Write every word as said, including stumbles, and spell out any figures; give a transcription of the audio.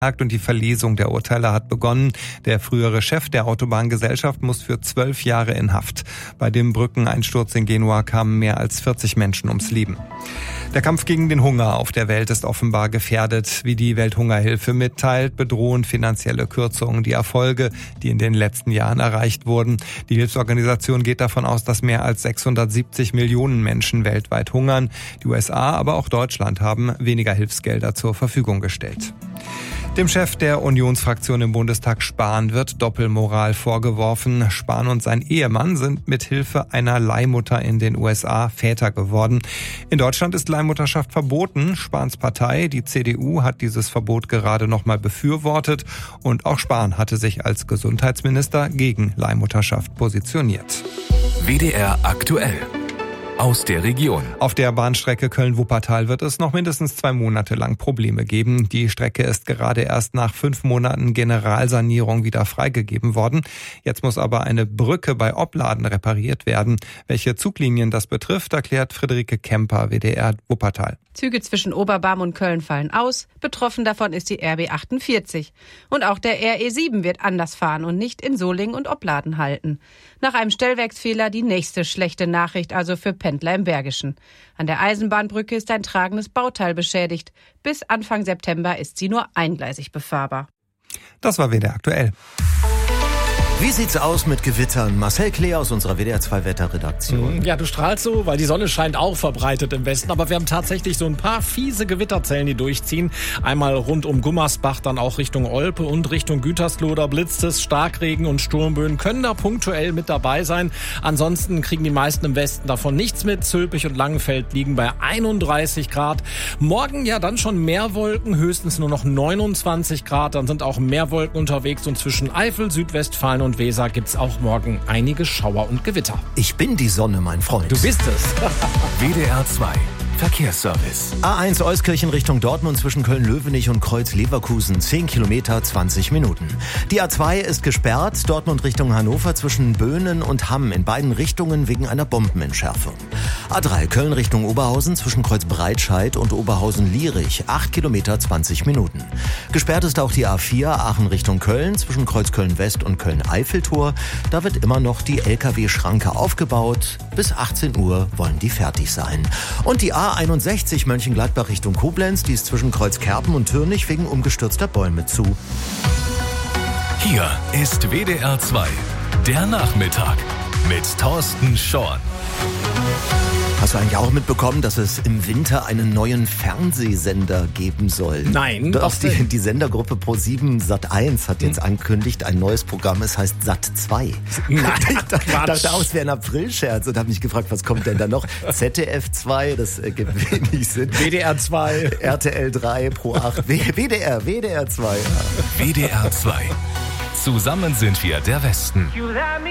und die Verlesung der Urteile hat begonnen. Der frühere Chef der Autobahngesellschaft muss für zwölf Jahre in Haft. Bei dem Brückeneinsturz in Genua kamen mehr als vierzig Menschen ums Leben. Der Kampf gegen den Hunger auf der Welt ist offenbar gefährdet. Wie die Welthungerhilfe mitteilt, bedrohen finanzielle Kürzungen die Erfolge, die in den letzten Jahren erreicht wurden. Die Hilfsorganisation geht davon aus, dass mehr als sechshundertsiebzig Millionen Menschen weltweit hungern. Die U S A, aber auch Deutschland haben weniger Hilfsgelder zur Verfügung gestellt. Dem Chef der Unionsfraktion im Bundestag Spahn wird Doppelmoral vorgeworfen. Spahn und sein Ehemann sind mit Hilfe einer Leihmutter in den U S A Väter geworden. In Deutschland ist Leihmutterschaft verboten. Spahns Partei, die C D U, hat dieses Verbot gerade noch mal befürwortet. Und auch Spahn hatte sich als Gesundheitsminister gegen Leihmutterschaft positioniert. W D R aktuell. Aus der Region. Auf der Bahnstrecke Köln-Wuppertal wird es noch mindestens zwei Monate lang Probleme geben. Die Strecke ist gerade erst nach fünf Monaten Generalsanierung wieder freigegeben worden. Jetzt muss aber eine Brücke bei Opladen repariert werden. Welche Zuglinien das betrifft, erklärt Friederike Kemper, W D R Wuppertal. Züge zwischen Oberbarm und Köln fallen aus. Betroffen davon ist die R B achtundvierzig. Und auch der R E sieben wird anders fahren und nicht in Solingen und Opladen halten. Nach einem Stellwerksfehler die nächste schlechte Nachricht also für Pendler im Bergischen. An der Eisenbahnbrücke ist ein tragendes Bauteil beschädigt. Bis Anfang September ist sie nur eingleisig befahrbar. Das war W D R aktuell. Wie sieht's aus mit Gewittern? Marcel Klee aus unserer W D R zwei Wetterredaktion. Ja, du strahlst so, weil die Sonne scheint auch verbreitet im Westen. Aber wir haben tatsächlich so ein paar fiese Gewitterzellen, die durchziehen. Einmal rund um Gummersbach, dann auch Richtung Olpe und Richtung Gütersloh. Da blitzt es. Starkregen und Sturmböen können da punktuell mit dabei sein. Ansonsten kriegen die meisten im Westen davon nichts mit. Zülpich und Langenfeld liegen bei einunddreißig Grad. Morgen ja dann schon mehr Wolken, höchstens nur noch neunundzwanzig Grad. Dann sind auch mehr Wolken unterwegs und zwischen Eifel, Südwestfalen und und Weser gibt's auch morgen einige Schauer und Gewitter. Ich bin die Sonne, mein Freund. Du bist es. W D R zwei Verkehrsservice. A eins Euskirchen Richtung Dortmund zwischen Köln-Löwenich und Kreuz-Leverkusen. zehn Kilometer, zwanzig Minuten. Die A zwei ist gesperrt. Dortmund Richtung Hannover zwischen Böhnen und Hamm. In beiden Richtungen wegen einer Bombenentschärfung. A drei Köln Richtung Oberhausen zwischen Kreuz-Breitscheid und Oberhausen-Lierich. acht Kilometer, zwanzig Minuten. Gesperrt ist auch die A vier Aachen Richtung Köln zwischen Kreuz Köln-West und Köln-Eiffeltor. Da wird immer noch die L K W-Schranke aufgebaut. Bis achtzehn Uhr wollen die fertig sein. Und die A einundsechzig Mönchengladbach Richtung Koblenz, die ist zwischen Kreuzkerpen und Türnich wegen umgestürzter Bäume zu. Hier ist W D R zwei, der Nachmittag mit Thorsten Schorn. Hast du eigentlich auch mitbekommen, dass es im Winter einen neuen Fernsehsender geben soll? Nein. Doch, die, die Sendergruppe ProSieben Sat eins hat jetzt angekündigt, ein neues Programm, es heißt Sat zwei. Nein, ich dachte auch, es wäre ein Aprilscherz und habe mich gefragt, was kommt denn da noch? Z D F zwei, das ergibt wenig Sinn. W D R zwei. R T L drei, Pro acht, W D R, W D R zwei. W D R zwei. Zusammen sind wir der Westen.